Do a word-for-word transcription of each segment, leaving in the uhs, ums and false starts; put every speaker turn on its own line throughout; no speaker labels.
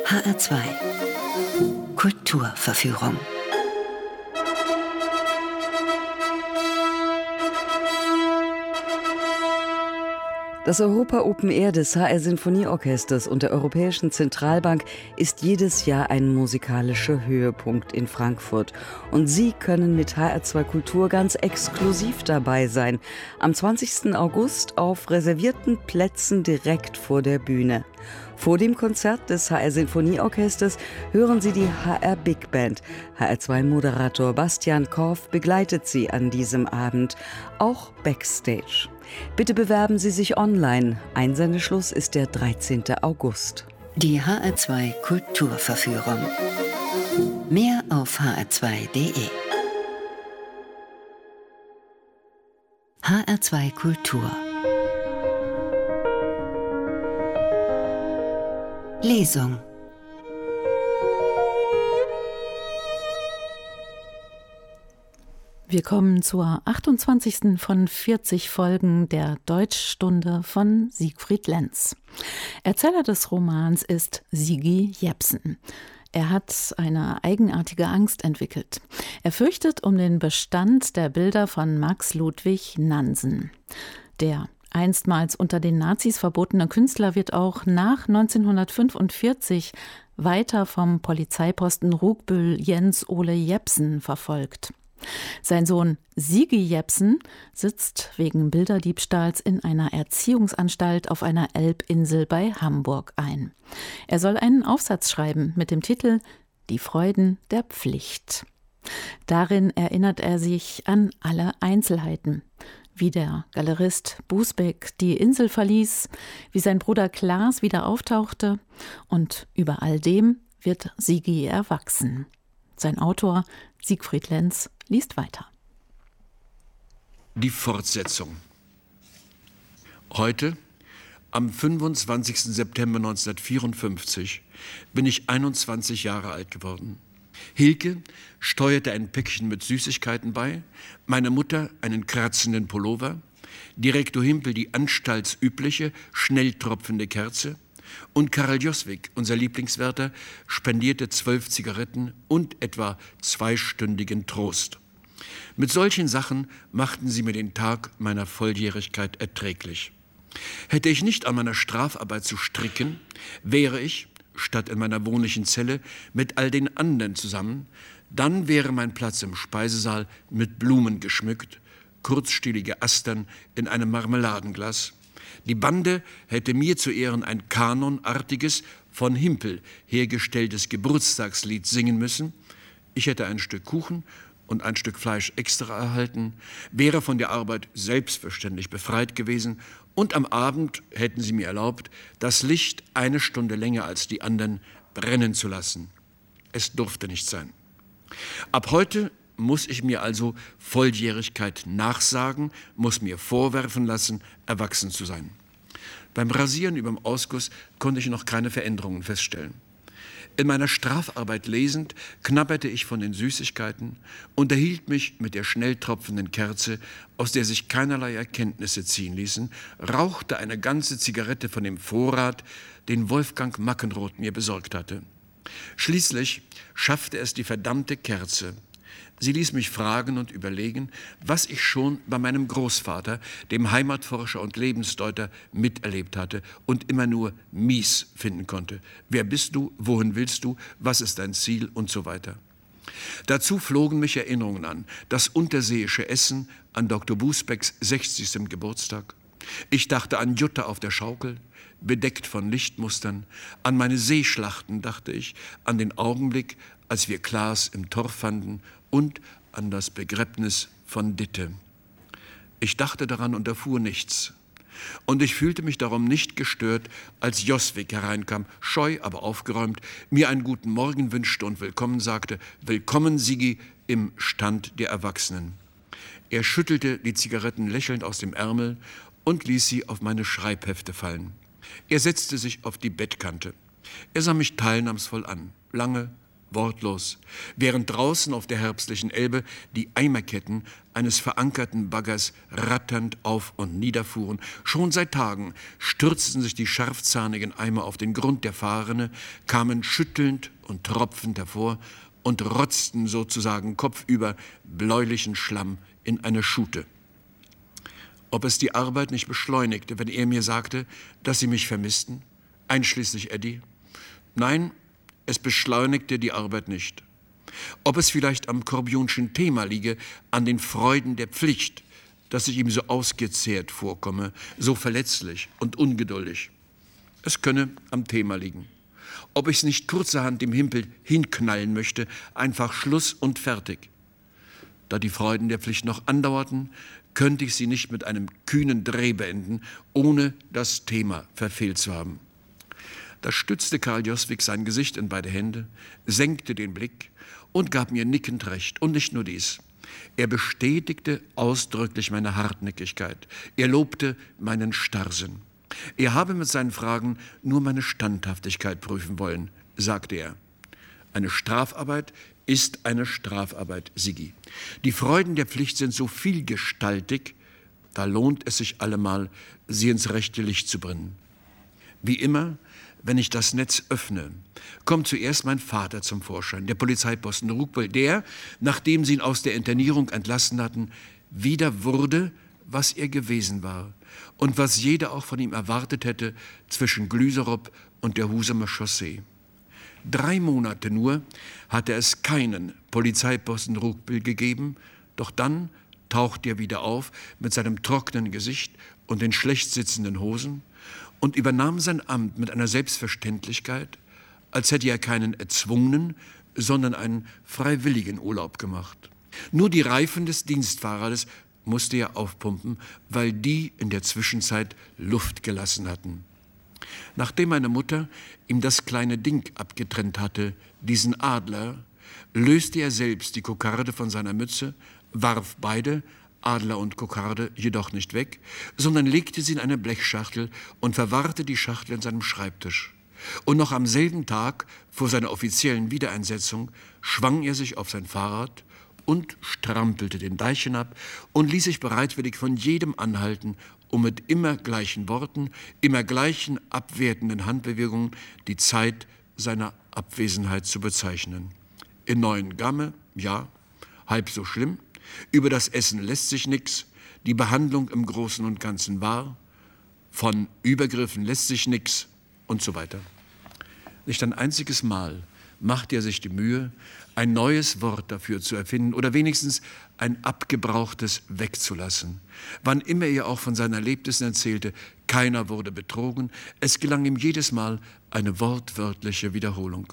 H R zwei Kulturverführung.
Das Europa Open Air des H R Sinfonieorchesters und der Europäischen Zentralbank ist jedes Jahr ein musikalischer Höhepunkt in Frankfurt. Und Sie können mit H R zwei Kultur ganz exklusiv dabei sein. Am zwanzigsten August auf reservierten Plätzen direkt vor der Bühne. Vor dem Konzert des H R Sinfonieorchesters hören Sie die H R Big Band. H R zwei Moderator Bastian Korff begleitet Sie an diesem Abend, auch backstage. Bitte bewerben Sie sich online. Einsendeschluss ist der dreizehnten August.
Die H R zwei Kulturverführung. Mehr auf h r zwei punkt de. H R zwei Kultur. Lesung.
Wir kommen zur achtundzwanzigsten von vierzig Folgen der Deutschstunde von Siegfried Lenz. Erzähler des Romans ist Sigi Jepsen. Er hat eine eigenartige Angst entwickelt. Er fürchtet um den Bestand der Bilder von Max Ludwig Nansen. Der einstmals unter den Nazis verbotene Künstler wird auch nach neunzehnhundertfünfundvierzig weiter vom Polizeiposten Rugbüll Jens Ole Jepsen verfolgt. Sein Sohn Sigi Jepsen sitzt wegen Bilderdiebstahls in einer Erziehungsanstalt auf einer Elbinsel bei Hamburg ein. Er soll einen Aufsatz schreiben mit dem Titel »Die Freuden der Pflicht«. Darin erinnert er sich an alle Einzelheiten. Wie der Galerist Busbeck die Insel verließ, wie sein Bruder Klaas wieder auftauchte, und über all dem wird Sigi erwachsen. Sein Autor Siegfried Lenz liest weiter.
Die Fortsetzung. Heute, am fünfundzwanzigsten September neunzehnhundertvierundfünfzig, bin ich einundzwanzig Jahre alt geworden. Hilke steuerte ein Päckchen mit Süßigkeiten bei, meine Mutter einen kratzenden Pullover, Direktor Himpel die anstaltsübliche, schnell tropfende Kerze und Karl Joswig, unser Lieblingswärter, spendierte zwölf Zigaretten und etwa zweistündigen Trost. Mit solchen Sachen machten sie mir den Tag meiner Volljährigkeit erträglich. Hätte ich nicht an meiner Strafarbeit zu stricken, wäre ich, statt in meiner wohnlichen Zelle, mit all den anderen zusammen, dann wäre mein Platz im Speisesaal mit Blumen geschmückt, kurzstielige Astern in einem Marmeladenglas. Die Bande hätte mir zu Ehren ein kanonartiges, von Himpel hergestelltes Geburtstagslied singen müssen. Ich hätte ein Stück Kuchen und ein Stück Fleisch extra erhalten, wäre von der Arbeit selbstverständlich befreit gewesen und am Abend hätten sie mir erlaubt, das Licht eine Stunde länger als die anderen brennen zu lassen. Es durfte nicht sein. Ab heute muss ich mir also Volljährigkeit nachsagen, muss mir vorwerfen lassen, erwachsen zu sein. Beim Rasieren überm Ausguss konnte ich noch keine Veränderungen feststellen. In meiner Strafarbeit lesend knabberte ich von den Süßigkeiten, unterhielt mich mit der schnell tropfenden Kerze, aus der sich keinerlei Erkenntnisse ziehen ließen, rauchte eine ganze Zigarette von dem Vorrat, den Wolfgang Mackenroth mir besorgt hatte. Schließlich schaffte es die verdammte Kerze. Sie ließ mich fragen und überlegen, was ich schon bei meinem Großvater, dem Heimatforscher und Lebensdeuter, miterlebt hatte und immer nur mies finden konnte. Wer bist du? Wohin willst du? Was ist dein Ziel? Und so weiter. Dazu flogen mich Erinnerungen an, das unterseeische Essen an Doktor Busbecks sechzigsten Geburtstag. Ich dachte an Jutta auf der Schaukel, bedeckt von Lichtmustern. An meine Seeschlachten dachte ich, an den Augenblick, als wir Klaas im Torf fanden, und an das Begräbnis von Ditte. Ich dachte daran und erfuhr nichts. Und ich fühlte mich darum nicht gestört, als Joswig hereinkam, scheu, aber aufgeräumt, mir einen guten Morgen wünschte und willkommen sagte, willkommen, Sigi, im Stand der Erwachsenen. Er schüttelte die Zigaretten lächelnd aus dem Ärmel und ließ sie auf meine Schreibhefte fallen. Er setzte sich auf die Bettkante. Er sah mich teilnahmsvoll an, lange wortlos, während draußen auf der herbstlichen Elbe die Eimerketten eines verankerten Baggers ratternd auf und niederfuhren. Schon seit Tagen stürzten sich die scharfzahnigen Eimer auf den Grund der Fahrrinne, kamen schüttelnd und tropfend hervor und rotzten sozusagen kopfüber bläulichen Schlamm in eine Schute. Ob es die Arbeit nicht beschleunigte, wenn er mir sagte, dass sie mich vermissten, einschließlich Eddie? Nein, es beschleunigte die Arbeit nicht. Ob es vielleicht am Corbionschen Thema liege, an den Freuden der Pflicht, dass ich ihm so ausgezehrt vorkomme, so verletzlich und ungeduldig. Es könne am Thema liegen. Ob ich es nicht kurzerhand dem Himpel hinknallen möchte, einfach Schluss und fertig. Da die Freuden der Pflicht noch andauerten, könnte ich sie nicht mit einem kühnen Dreh beenden, ohne das Thema verfehlt zu haben. Da stützte Karl Joswig sein Gesicht in beide Hände, senkte den Blick und gab mir nickend recht. Und nicht nur dies. Er bestätigte ausdrücklich meine Hartnäckigkeit. Er lobte meinen Starrsinn. Er habe mit seinen Fragen nur meine Standhaftigkeit prüfen wollen, sagte er. Eine Strafarbeit ist eine Strafarbeit, Sigi. Die Freuden der Pflicht sind so vielgestaltig, da lohnt es sich allemal, sie ins rechte Licht zu bringen. Wie immer, wenn ich das Netz öffne, kommt zuerst mein Vater zum Vorschein, der Polizeiposten Ruckbüll, der, nachdem sie ihn aus der Internierung entlassen hatten, wieder wurde, was er gewesen war und was jeder auch von ihm erwartet hätte zwischen Glüserup und der Husumer Chaussee. Drei Monate nur hatte es keinen Polizeiposten Ruckbüll gegeben, doch dann tauchte er wieder auf mit seinem trockenen Gesicht und den schlecht sitzenden Hosen und übernahm sein Amt mit einer Selbstverständlichkeit, als hätte er keinen erzwungenen, sondern einen freiwilligen Urlaub gemacht. Nur die Reifen des Dienstfahrrades musste er aufpumpen, weil die in der Zwischenzeit Luft gelassen hatten. Nachdem meine Mutter ihm das kleine Ding abgetrennt hatte, diesen Adler, löste er selbst die Kokarde von seiner Mütze, warf beide, Adler und Kokarde, jedoch nicht weg, sondern legte sie in eine Blechschachtel und verwahrte die Schachtel in seinem Schreibtisch. Und noch am selben Tag, vor seiner offiziellen Wiedereinsetzung, schwang er sich auf sein Fahrrad und strampelte den Deich hinab und ließ sich bereitwillig von jedem anhalten, um mit immer gleichen Worten, immer gleichen abwertenden Handbewegungen die Zeit seiner Abwesenheit zu bezeichnen. In Neuengamme, ja, halb so schlimm. Über das Essen lässt sich nichts, die Behandlung im Großen und Ganzen wahr, von Übergriffen lässt sich nichts und so weiter. Nicht ein einziges Mal macht er sich die Mühe, ein neues Wort dafür zu erfinden oder wenigstens ein abgebrauchtes wegzulassen. Wann immer er auch von seinen Erlebnissen erzählte, keiner wurde betrogen, es gelang ihm jedes Mal eine wortwörtliche Wiederholung.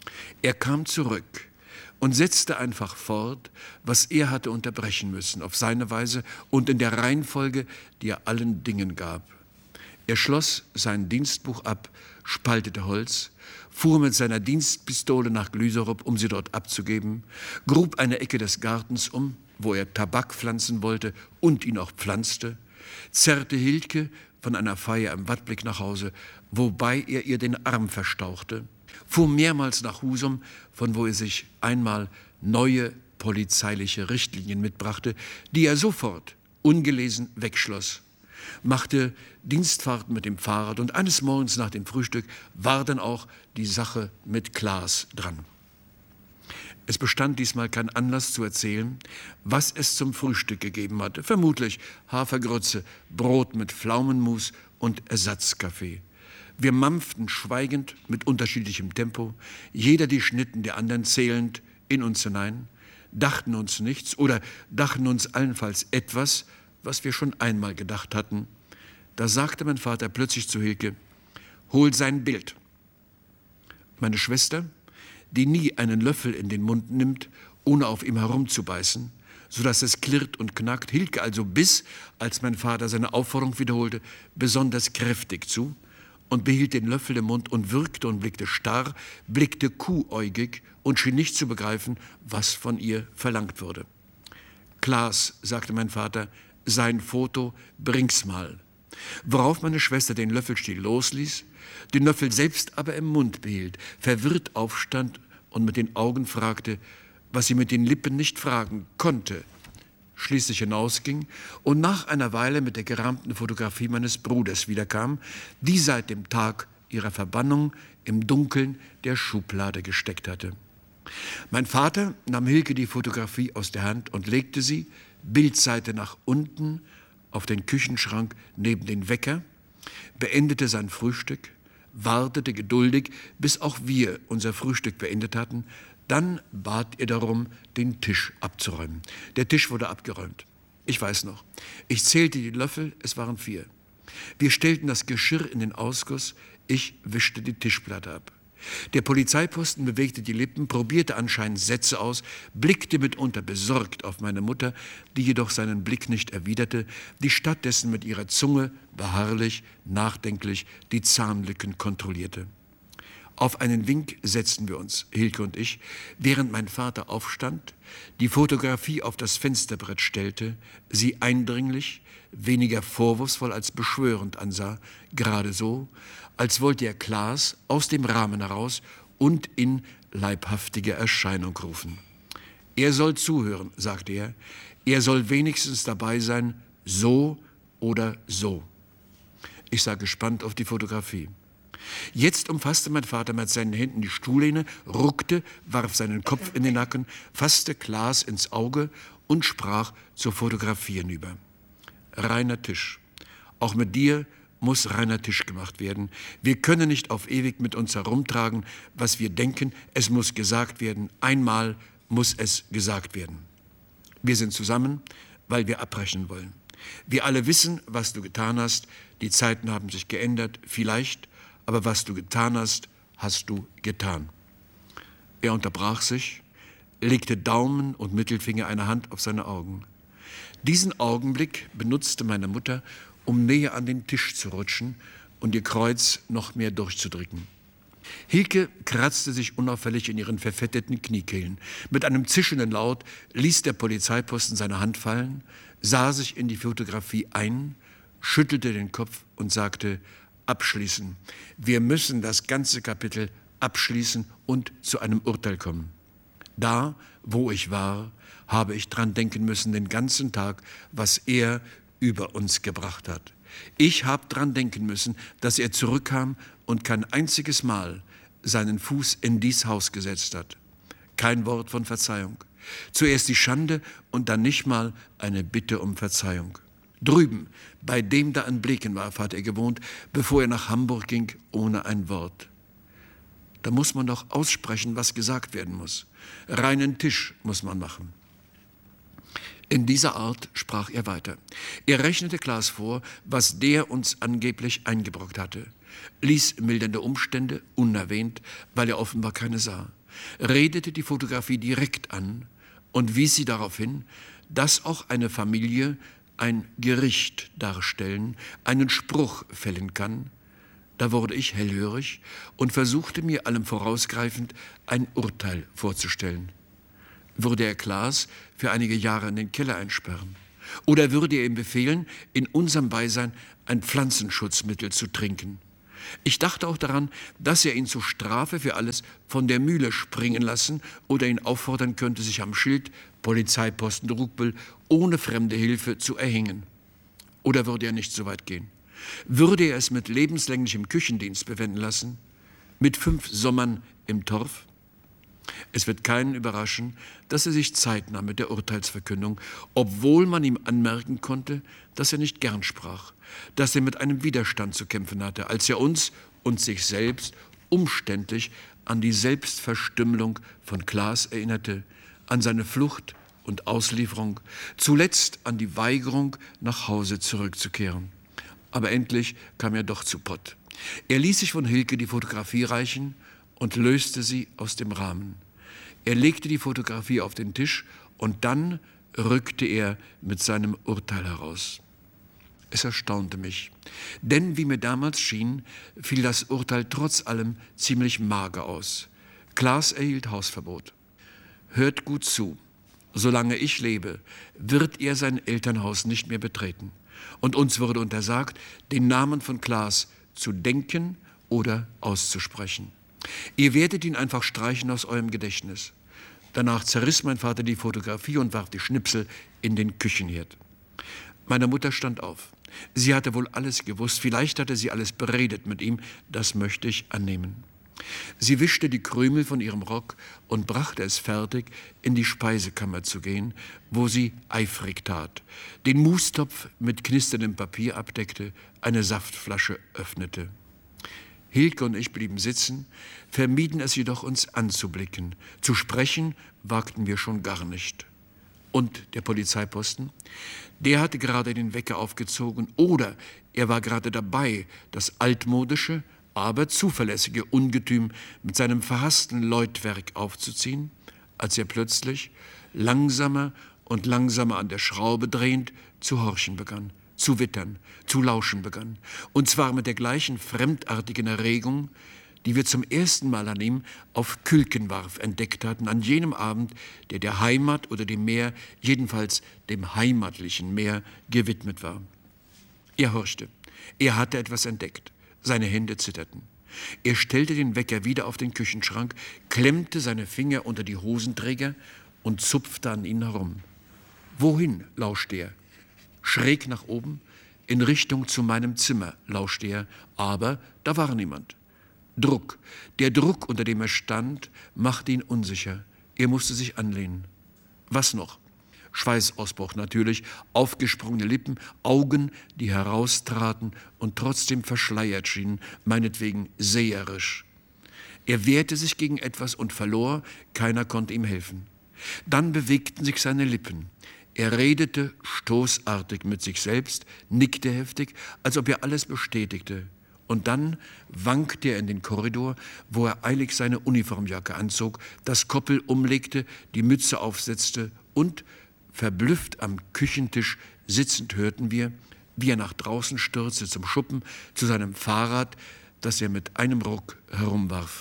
Er kam zurück und setzte einfach fort, was er hatte unterbrechen müssen, auf seine Weise und in der Reihenfolge, die er allen Dingen gab. Er schloss sein Dienstbuch ab, spaltete Holz, fuhr mit seiner Dienstpistole nach Glüserup, um sie dort abzugeben, grub eine Ecke des Gartens um, wo er Tabak pflanzen wollte und ihn auch pflanzte, zerrte Hilke von einer Feier im Wattblick nach Hause, wobei er ihr den Arm verstauchte, fuhr mehrmals nach Husum, von wo er sich einmal neue polizeiliche Richtlinien mitbrachte, die er sofort ungelesen wegschloss, machte Dienstfahrten mit dem Fahrrad und eines Morgens nach dem Frühstück war dann auch die Sache mit Klaas dran. Es bestand diesmal kein Anlass zu erzählen, was es zum Frühstück gegeben hatte. Vermutlich Hafergrütze, Brot mit Pflaumenmus und Ersatzkaffee. Wir mampften schweigend mit unterschiedlichem Tempo, jeder die Schnitten der anderen zählend in uns hinein, dachten uns nichts oder dachten uns allenfalls etwas, was wir schon einmal gedacht hatten. Da sagte mein Vater plötzlich zu Hilke, hol sein Bild. Meine Schwester, die nie einen Löffel in den Mund nimmt, ohne auf ihm herumzubeißen, sodass es klirrt und knackt, Hilke also biss, als mein Vater seine Aufforderung wiederholte, besonders kräftig zu und behielt den Löffel im Mund und wirkte und blickte starr, blickte kuhäugig und schien nicht zu begreifen, was von ihr verlangt wurde. Klaas, sagte mein Vater, sein Foto, bring's mal. Worauf meine Schwester den Löffelstiel losließ, den Löffel selbst aber im Mund behielt, verwirrt aufstand und mit den Augen fragte, was sie mit den Lippen nicht fragen konnte, schließlich hinausging und nach einer Weile mit der gerahmten Fotografie meines Bruders wiederkam, die seit dem Tag ihrer Verbannung im Dunkeln der Schublade gesteckt hatte. Mein Vater nahm Hilke die Fotografie aus der Hand und legte sie, Bildseite nach unten, auf den Küchenschrank neben den Wecker, beendete sein Frühstück, wartete geduldig, bis auch wir unser Frühstück beendet hatten. Dann bat er darum, den Tisch abzuräumen. Der Tisch wurde abgeräumt. Ich weiß noch, ich zählte die Löffel, es waren vier. Wir stellten das Geschirr in den Ausguss, ich wischte die Tischplatte ab. Der Polizeiposten bewegte die Lippen, probierte anscheinend Sätze aus, blickte mitunter besorgt auf meine Mutter, die jedoch seinen Blick nicht erwiderte, die stattdessen mit ihrer Zunge beharrlich, nachdenklich die Zahnlücken kontrollierte. Auf einen Wink setzten wir uns, Hilke und ich, während mein Vater aufstand, die Fotografie auf das Fensterbrett stellte, sie eindringlich, weniger vorwurfsvoll als beschwörend ansah, gerade so, als wollte er Klaas aus dem Rahmen heraus und in leibhaftige Erscheinung rufen. Er soll zuhören, sagte er, er soll wenigstens dabei sein, so oder so. Ich sah gespannt auf die Fotografie. Jetzt umfasste mein Vater mit seinen Händen die Stuhllehne, ruckte, warf seinen Kopf in den Nacken, fasste Klaas ins Auge und sprach zur Fotografie hinüber. Reiner Tisch. Auch mit dir muss reiner Tisch gemacht werden. Wir können nicht auf ewig mit uns herumtragen, was wir denken. Es muss gesagt werden. Einmal muss es gesagt werden. Wir sind zusammen, weil wir abbrechen wollen. Wir alle wissen, was du getan hast. Die Zeiten haben sich geändert, vielleicht, aber was du getan hast, hast du getan. Er unterbrach sich, legte Daumen und Mittelfinger einer Hand auf seine Augen. Diesen Augenblick benutzte meine Mutter, um näher an den Tisch zu rutschen und ihr Kreuz noch mehr durchzudrücken. Hilke kratzte sich unauffällig in ihren verfetteten Kniekehlen. Mit einem zischenden Laut ließ der Polizeiposten seine Hand fallen, sah sich in die Fotografie ein, schüttelte den Kopf und sagte, abschließen. Wir müssen das ganze Kapitel abschließen und zu einem Urteil kommen. Da, wo ich war, habe ich dran denken müssen den ganzen Tag, was er über uns gebracht hat. Ich habe dran denken müssen, dass er zurückkam und kein einziges Mal seinen Fuß in dies Haus gesetzt hat. Kein Wort von Verzeihung. Zuerst die Schande und dann nicht mal eine Bitte um Verzeihung. Drüben, bei dem da in Blekenwarf, hat er gewohnt, bevor er nach Hamburg ging, ohne ein Wort. Da muss man doch aussprechen, was gesagt werden muss. Reinen Tisch muss man machen. In dieser Art sprach er weiter. Er rechnete Klaas vor, was der uns angeblich eingebrockt hatte, ließ mildernde Umstände unerwähnt, weil er offenbar keine sah, redete die Fotografie direkt an und wies sie darauf hin, dass auch eine Familie ein Gericht darstellen, einen Spruch fällen kann. Da wurde ich hellhörig und versuchte mir allem vorausgreifend ein Urteil vorzustellen. Würde er Klaas für einige Jahre in den Keller einsperren? Oder würde er ihm befehlen, in unserem Beisein ein Pflanzenschutzmittel zu trinken? Ich dachte auch daran, dass er ihn zur Strafe für alles von der Mühle springen lassen oder ihn auffordern könnte, sich am Schild Polizeiposten Rugbel ohne fremde Hilfe zu erhängen. Oder würde er nicht so weit gehen? Würde er es mit lebenslänglichem Küchendienst bewenden lassen? Mit fünf Sommern im Torf? Es wird keinen überraschen, dass er sich Zeit nahm mit der Urteilsverkündung, obwohl man ihm anmerken konnte, dass er nicht gern sprach, dass er mit einem Widerstand zu kämpfen hatte, als er uns und sich selbst umständlich an die Selbstverstümmelung von Klaas erinnerte, an seine Flucht und Auslieferung, zuletzt an die Weigerung, nach Hause zurückzukehren. Aber endlich kam er doch zu Pott. Er ließ sich von Hilke die Fotografie reichen und löste sie aus dem Rahmen. Er legte die Fotografie auf den Tisch und dann rückte er mit seinem Urteil heraus. Es erstaunte mich, denn wie mir damals schien, fiel das Urteil trotz allem ziemlich mager aus. Klaas erhielt Hausverbot. Hört gut zu, solange ich lebe, wird er sein Elternhaus nicht mehr betreten. Und uns wurde untersagt, den Namen von Klaas zu denken oder auszusprechen. Ihr werdet ihn einfach streichen aus eurem Gedächtnis. Danach zerriss mein Vater die Fotografie und warf die Schnipsel in den Küchenherd. Meine Mutter stand auf. Sie hatte wohl alles gewusst, vielleicht hatte sie alles beredet mit ihm, das möchte ich annehmen. Sie wischte die Krümel von ihrem Rock und brachte es fertig, in die Speisekammer zu gehen, wo sie eifrig tat, den Mustopf mit knisterndem Papier abdeckte, eine Saftflasche öffnete. Hilke und ich blieben sitzen, vermieden es jedoch, uns anzublicken. Zu sprechen wagten wir schon gar nicht. Und der Polizeiposten? Der hatte gerade den Wecker aufgezogen oder er war gerade dabei, das altmodische, aber zuverlässige Ungetüm mit seinem verhassten Läutwerk aufzuziehen, als er plötzlich, langsamer und langsamer an der Schraube drehend, zu horchen begann, zu wittern, zu lauschen begann. Und zwar mit der gleichen fremdartigen Erregung, die wir zum ersten Mal an ihm auf Külkenwarf entdeckt hatten, an jenem Abend, der der Heimat oder dem Meer, jedenfalls dem heimatlichen Meer, gewidmet war. Er horchte. Er hatte etwas entdeckt. Seine Hände zitterten. Er stellte den Wecker wieder auf den Küchenschrank, klemmte seine Finger unter die Hosenträger und zupfte an ihnen herum. Wohin, lauschte er? Schräg nach oben, in Richtung zu meinem Zimmer, lauschte er, aber da war niemand. Druck, der Druck, unter dem er stand, machte ihn unsicher. Er musste sich anlehnen. Was noch? Schweißausbruch natürlich, aufgesprungene Lippen, Augen, die heraustraten und trotzdem verschleiert schienen, meinetwegen seherisch. Er wehrte sich gegen etwas und verlor, keiner konnte ihm helfen. Dann bewegten sich seine Lippen. Er redete stoßartig mit sich selbst, nickte heftig, als ob er alles bestätigte. Und dann wankte er in den Korridor, wo er eilig seine Uniformjacke anzog, das Koppel umlegte, die Mütze aufsetzte und, verblüfft am Küchentisch sitzend, hörten wir, wie er nach draußen stürzte zum Schuppen, zu seinem Fahrrad, das er mit einem Ruck herumwarf.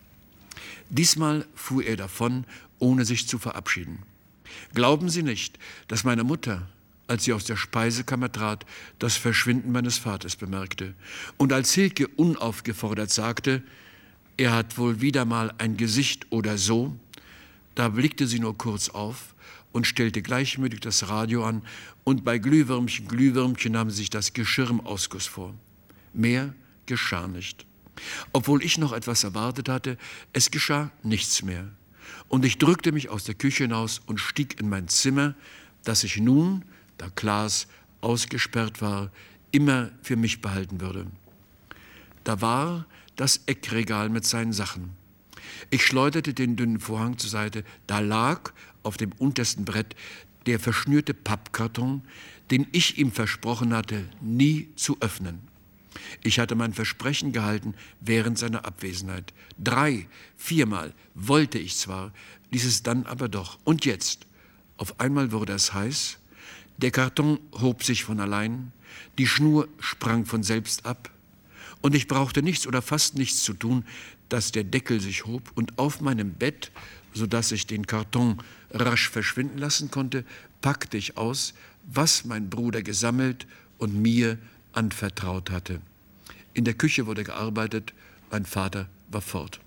Diesmal fuhr er davon, ohne sich zu verabschieden. Glauben Sie nicht, dass meine Mutter, als sie aus der Speisekammer trat, das Verschwinden meines Vaters bemerkte. Und als Hilke unaufgefordert sagte, er hat wohl wieder mal ein Gesicht oder so, da blickte sie nur kurz auf und stellte gleichmütig das Radio an und bei Glühwürmchen, Glühwürmchen nahm sie sich das Geschirr im Ausguss vor. Mehr geschah nicht. Obwohl ich noch etwas erwartet hatte, es geschah nichts mehr. Und ich drückte mich aus der Küche hinaus und stieg in mein Zimmer, das ich nun, da Klaas ausgesperrt war, immer für mich behalten würde. Da war das Eckregal mit seinen Sachen. Ich schleuderte den dünnen Vorhang zur Seite. Da lag auf dem untersten Brett der verschnürte Pappkarton, den ich ihm versprochen hatte, nie zu öffnen. Ich hatte mein Versprechen gehalten während seiner Abwesenheit. Drei, viermal wollte ich zwar, ließ es dann aber doch. Und jetzt, auf einmal wurde es heiß, der Karton hob sich von allein, die Schnur sprang von selbst ab und ich brauchte nichts oder fast nichts zu tun, dass der Deckel sich hob und auf meinem Bett, sodass ich den Karton rasch verschwinden lassen konnte, packte ich aus, was mein Bruder gesammelt und mir anvertraut hatte. In der Küche wurde gearbeitet, mein Vater war fort.